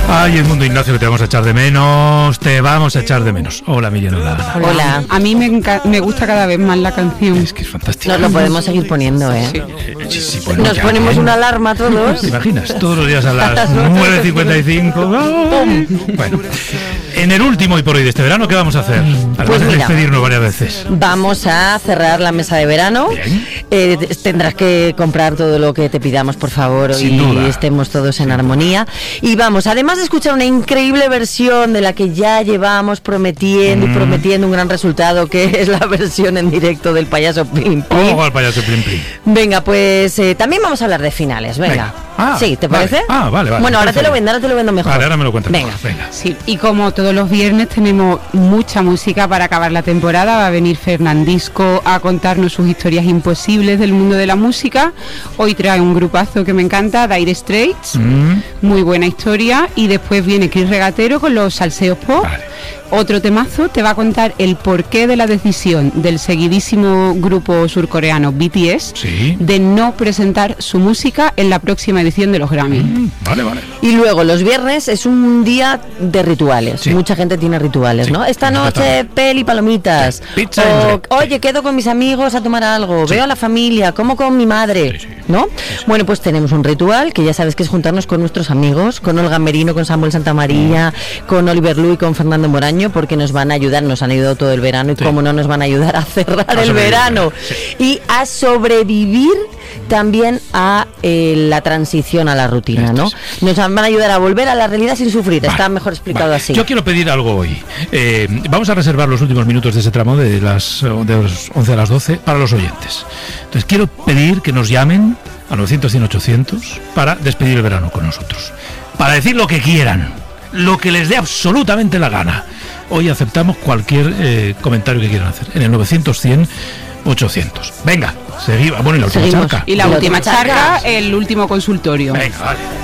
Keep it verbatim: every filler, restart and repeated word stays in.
Ay, Edmundo Ignacio, que te vamos a echar de menos, te vamos a echar de menos. Hola, Miriam. Hola. Hola. A mí me, enca- me gusta cada vez más la canción. Es que es fantástico. Nos lo podemos seguir poniendo, ¿eh? Sí. Sí, sí, bueno, Nos ya, ponemos ¿eh? una alarma todos. ¿Te imaginas? Todos los días a las nueve cincuenta y cinco. Bueno, en el último y por hoy de este verano, ¿qué vamos a hacer? Además Pues de mira, despedirnos varias veces. Vamos a cerrar la mesa de verano. Eh, tendrás que comprar todo lo que te pidamos, por favor, Sin y duda. estemos todos en armonía. Y vamos, además de escuchar una increíble versión de la que ya llevamos prometiendo Mm. y prometiendo un gran resultado, que es la versión en directo del payaso Plim Plim. Ojo al payaso Plim Plim. Venga, pues eh, también vamos a hablar de finales, venga. Venga. Ah, sí, ¿te vale. parece? Ah, vale, vale. Bueno, ahora te Perfecto. lo vendo, ahora te lo vendo mejor. Vale, ahora me lo cuentas. Venga. mejor. Venga. Sí, y como todos los viernes tenemos mucha música para acabar la temporada, va a venir Fernandisco a contarnos sus historias imposibles del mundo de la música. Hoy trae un grupazo que me encanta, Dire Straits, Mm. muy buena historia, y después viene Chris Regatero con los salseos pop. Vale. Otro temazo, te va a contar el porqué de la decisión del seguidísimo grupo surcoreano B T S Sí. de no presentar su música en la próxima edición de los Grammy. Mm, Vale, vale. Y luego los viernes es un día de rituales. Sí. Mucha gente tiene rituales, Sí, ¿no? Esta noche completamente. peli, palomitas. Sí, pizza y O, no sé qué. oye, quedo con mis amigos a tomar algo. Sí. Veo a la familia, como con mi madre, Sí, sí. ¿no? Bueno, pues tenemos un ritual que ya sabes que es juntarnos con nuestros amigos, con Olga Merino, con Samuel Santamaría, con Oliver Lu y con Fernando Moraño, porque nos van a ayudar, nos han ayudado todo el verano y Sí. cómo no nos van a ayudar a cerrar A el sobrevivir, verano sí. y a sobrevivir también a eh, la transición a la rutina, Esto ¿no? es. Nos van a ayudar a volver a la realidad sin sufrir. Vale, Está mejor explicado vale. así. Yo quiero pedir algo hoy. Eh, vamos a reservar los últimos minutos de ese tramo de las, de las once a las doce para los oyentes. Entonces quiero pedir que nos llamen a novecientos cien ochocientos para despedir el verano con nosotros. Para decir lo que quieran, lo que les dé absolutamente la gana. Hoy aceptamos cualquier eh, comentario que quieran hacer en el novecientos cien ochocientos. Venga, seguimos. Bueno, y la última Seguimos. charca. Y la Y la última última charca, charca. el último consultorio. Venga, vale.